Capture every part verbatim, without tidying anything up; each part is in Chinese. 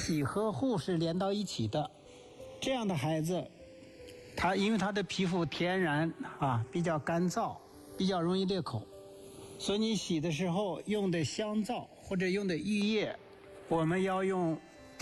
脾和护是连到一起的。这样的孩子，他因为他的皮肤天然啊比较干燥，比较容易裂口，所以你洗的时候用的香皂或者用的浴液，我们要用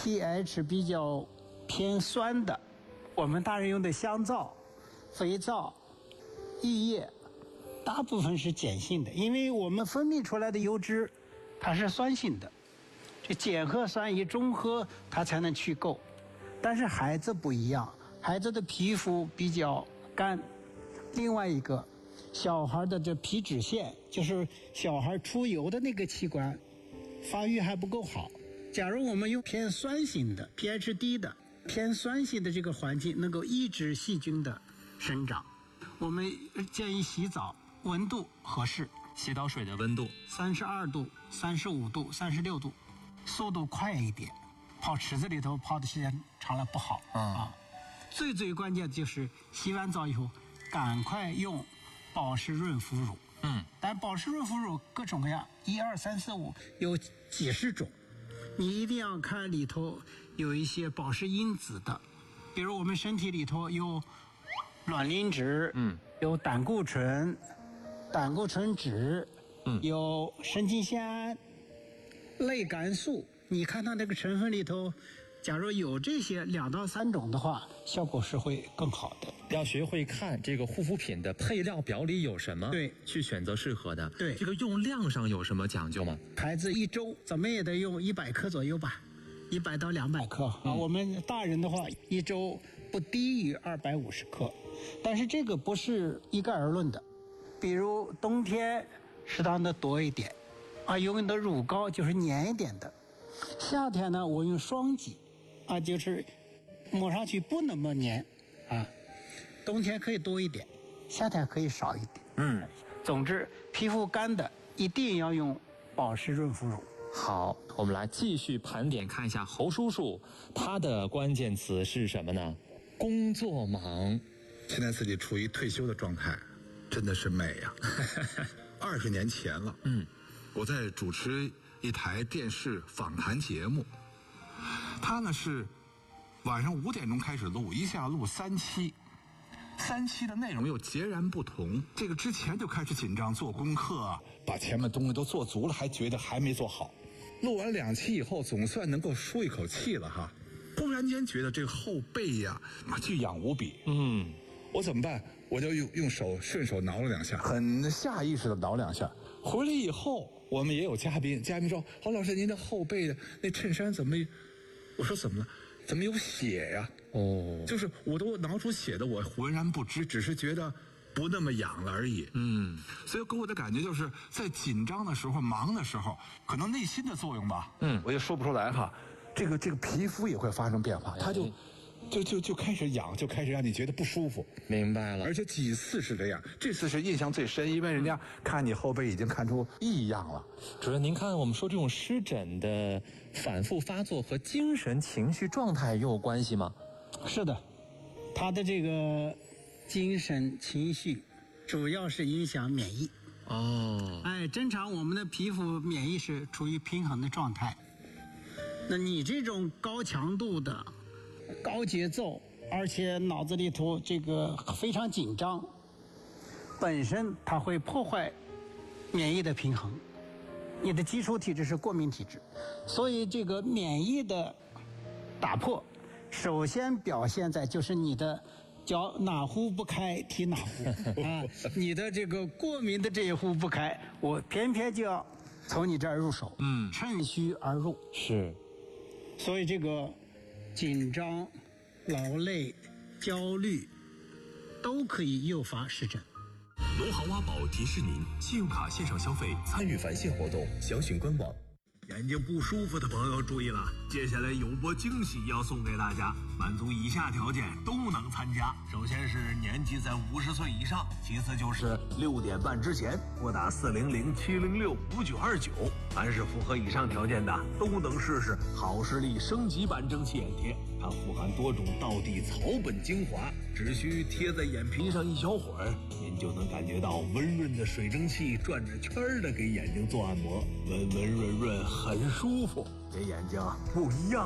pH 比较偏酸的。我们大人用的香皂、肥皂、浴液大部分是碱性的，因为我们分泌出来的油脂它是酸性的，这碱和酸一中和它才能去垢。但是孩子不一样，孩子的皮肤比较干。另外一个，小孩的这皮脂腺，就是小孩出油的那个器官发育还不够好。假如我们用偏酸性的 pH 低的偏酸性的这个环境，能够抑制细菌的生长。我们建议洗澡温度合适， 洗澡水的温度三十二度、三十五度、三十六度，速度快一点。泡池子里头泡的时间长了不好、嗯、啊。最最关键的就是洗完澡以后，赶快用保湿润肤乳。嗯，但保湿润肤乳各种各样，一二三四五有几十种，你一定要看里头有一些保湿因子的，比如我们身体里头有卵磷脂，嗯，有胆固醇、胆固醇酯，嗯，有神经酰胺、类肝素。你看它这个成分里头，假如有这些两到三种的话，效果是会更好的。 要学会看这个护肤品的配料表里有什么， 对， 去选择适合的。 对， 这个用量上有什么讲究吗？ 孩子一周怎么也得用一百克左右吧，一百到两百克、嗯、啊。我们大人的话，一周不低于二百五十克，但是这个不是一概而论的。比如冬天适当的多一点，啊，用的乳膏就是黏一点的。夏天呢，我用霜肌，啊，就是抹上去不那么黏，啊，冬天可以多一点，夏天可以少一点。嗯，总之，皮肤干的一定要用保湿润肤乳。 好，我们来继续盘点看一下侯叔叔，他的关键词是什么呢？工作忙。 现在自己处于退休的状态，真的是美呀、啊！二十年前了，嗯，我在主持一台电视访谈节目，他呢是晚上五点钟开始录，一下录三期，三期的内容又截然不同。这个之前就开始紧张做功课，把前面东西都做足了，还觉得还没做好。录完两期以后，总算能够舒一口气了哈。忽然间觉得这个后背呀、啊，巨痒无比。嗯，我怎么办？我就用用手顺手挠了两下，很下意识的挠两下。回来以后，我们也有嘉宾，嘉宾说：“侯老师，您的后背的那衬衫怎么？”我说：“怎么了？怎么有血呀？”哦，就是我都挠出血的，我浑然不知，只是觉得不那么痒了而已。嗯，所以给我的感觉就是在紧张的时候、忙的时候，可能内心的作用吧。嗯，我也说不出来哈。这个这个皮肤也会发生变化，它就。就就就开始痒，就开始让你觉得不舒服。 明白了， 而且几次是这样，这次是印象最深，因为人家看你后背已经看出异样了。 主任，您看我们说这种湿疹的反复发作和精神情绪状态有关系吗？ 是的，他的这个精神情绪主要是影响免疫。哦，哎，正常我们的皮肤免疫是处于平衡的状态。那你这种高强度的高节奏，而且脑子里头这个非常紧张，本身它会破坏免疫的平衡。你的基础体质是过敏体质，所以这个免疫的打破，首先表现在就是你的脚哪壶不开提哪壶啊，你的这个过敏的这一壶不开，我偏偏就要从你这儿入手，嗯，趁虚而入。 是， 所以这个紧张、劳累、焦虑都可以诱发湿疹。 农行挖宝提示您：信用卡线上消费参与返现活动，详询官网。 眼睛不舒服的朋友注意了，接下来有波惊喜要送给大家，满足以下条件都能参加。首先是年纪在五十岁以上，其次就是六点半之前拨打四零零七零六五九二九。凡是符合以上条件的，都能试试好视力升级版蒸汽眼贴。它富含多种道地草本精华，只需贴在眼皮上一小会儿，您就能感觉到温润的水蒸气转着圈儿的给眼睛做按摩，温温润润，很舒服，给眼睛不一样。